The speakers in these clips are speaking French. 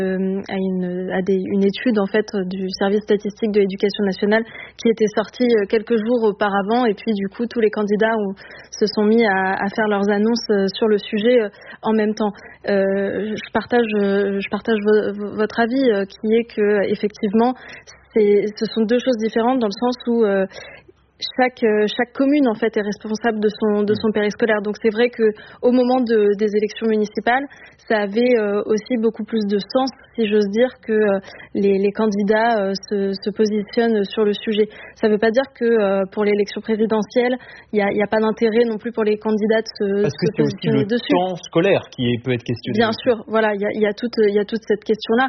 une étude en fait du service statistique de l'éducation nationale qui était sortie quelques jours auparavant, et puis du coup tous les candidats se sont mis à faire leurs annonces sur le sujet en même temps. Je partage votre avis qui est que effectivement ce sont deux choses différentes dans le sens où chaque commune en fait est responsable de son périscolaire. Donc c'est vrai que au moment des élections municipales, ça avait aussi beaucoup plus de sens, si j'ose dire, que les candidats se positionnent sur le sujet. Ça ne veut pas dire que pour l'élection présidentielle, il y a pas d'intérêt non plus pour les candidats de Parce que c'est aussi le temps scolaire qui peut être questionné. Bien sûr, voilà, il y a toute cette question-là.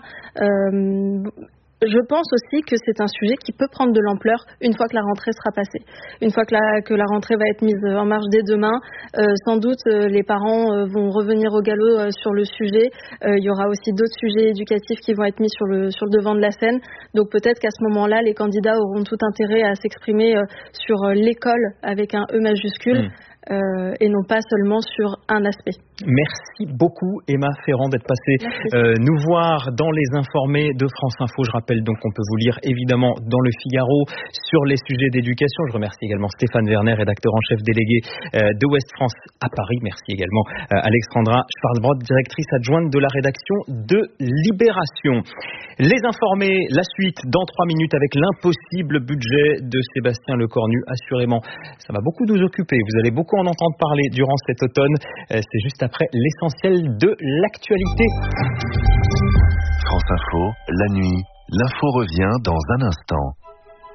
Je pense aussi que c'est un sujet qui peut prendre de l'ampleur une fois que la rentrée sera passée. Une fois que la rentrée va être mise en marche dès demain, sans doute les parents vont revenir au galop sur le sujet. Il y aura aussi d'autres sujets éducatifs qui vont être mis sur le devant de la scène. Donc peut-être qu'à ce moment-là, les candidats auront tout intérêt à s'exprimer sur l'école avec un E majuscule. Et non pas seulement sur un aspect. Merci beaucoup Emma Ferrand d'être passée nous voir dans les informés de France Info. Je rappelle donc qu'on peut vous lire évidemment dans le Figaro sur les sujets d'éducation. Je remercie également Stéphane Werner, rédacteur en chef délégué de Ouest France à Paris. Merci également Alexandra Schwarzbrod, directrice adjointe de la rédaction de Libération. Les informés, la suite dans 3 minutes avec l'impossible budget de Sébastien Lecornu. Assurément, ça va beaucoup nous occuper. Vous allez beaucoup en entendre parler durant cet automne. C'est juste après l'essentiel de l'actualité. France Info, la nuit, l'info revient dans un instant.